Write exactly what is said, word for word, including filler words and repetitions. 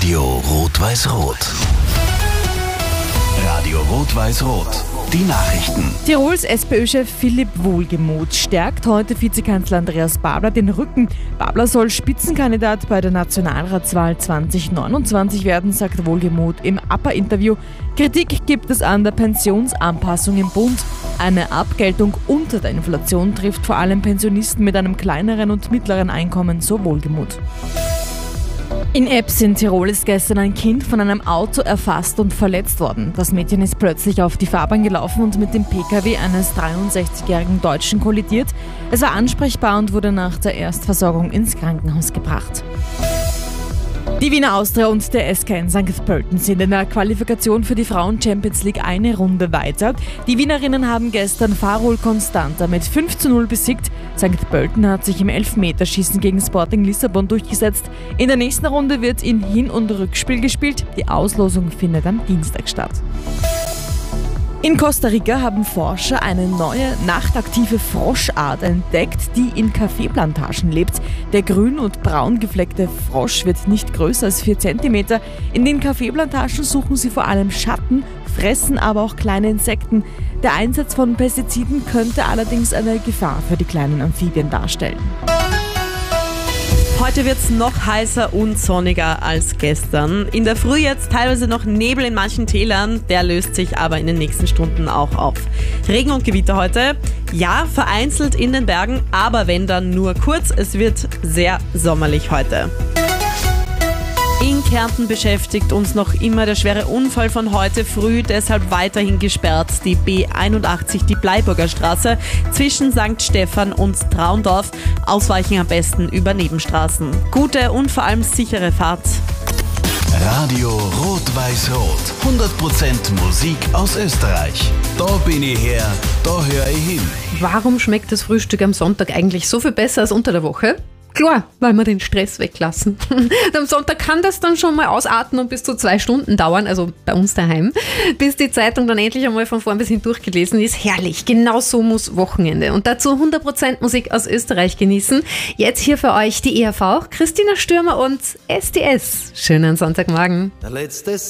Radio Rot-Weiß-Rot. Radio Rot-Weiß-Rot. Die Nachrichten. Tirols SPÖ-Chef Philipp Wohlgemuth stärkt heute Vizekanzler Andreas Babler den Rücken. Babler soll Spitzenkandidat bei der Nationalratswahl zwanzig neunundzwanzig werden, sagt Wohlgemuth im A P A-Interview. Kritik gibt es an der Pensionsanpassung im Bund. Eine Abgeltung unter der Inflation trifft vor allem Pensionisten mit einem kleineren und mittleren Einkommen, so Wohlgemuth. In Ebbs in Tirol ist gestern ein Kind von einem Auto erfasst und verletzt worden. Das Mädchen ist plötzlich auf die Fahrbahn gelaufen und mit dem P K W eines dreiundsechzigjährigen Deutschen kollidiert. Es war ansprechbar und wurde nach der Erstversorgung ins Krankenhaus gebracht. Die Wiener Austria und der S K in Sankt Pölten sind in der Qualifikation für die Frauen-Champions League eine Runde weiter. Die Wienerinnen haben gestern Farol Constanta mit fünf zu null besiegt. Sankt Pölten hat sich im Elfmeterschießen gegen Sporting Lissabon durchgesetzt. In der nächsten Runde wird in Hin- und Rückspiel gespielt. Die Auslosung findet am Dienstag statt. In Costa Rica haben Forscher eine neue, nachtaktive Froschart entdeckt, die in Kaffeeplantagen lebt. Der grün und braun gefleckte Frosch wird nicht größer als vier Zentimeter. In den Kaffeeplantagen suchen sie vor allem Schatten, fressen aber auch kleine Insekten. Der Einsatz von Pestiziden könnte allerdings eine Gefahr für die kleinen Amphibien darstellen. Heute wird es noch heißer und sonniger als gestern. In der Früh jetzt teilweise noch Nebel in manchen Tälern, der löst sich aber in den nächsten Stunden auch auf. Regen und Gewitter heute, ja, vereinzelt in den Bergen, aber wenn dann nur kurz. Es wird sehr sommerlich heute. In Kärnten beschäftigt uns noch immer der schwere Unfall von heute früh, deshalb weiterhin gesperrt die B einundachtzig, die Bleiburger Straße zwischen Sankt Stephan und Traundorf. Ausweichen am besten über Nebenstraßen. Gute und vor allem sichere Fahrt. Radio Rot-Weiß-Rot. hundert Prozent Musik aus Österreich. Da bin ich her, da höre ich hin. Warum schmeckt das Frühstück am Sonntag eigentlich so viel besser als unter der Woche? Klar, weil wir den Stress weglassen. Am Sonntag kann das dann schon mal ausarten und bis zu zwei Stunden dauern, also bei uns daheim, bis die Zeitung dann endlich einmal von vorn bis hin durchgelesen ist. Herrlich, genau so muss Wochenende. Und dazu hundert Prozent Musik aus Österreich genießen. Jetzt hier für euch die E R V, Christina Stürmer und S T S. Schönen Sonntagmorgen. Der letzte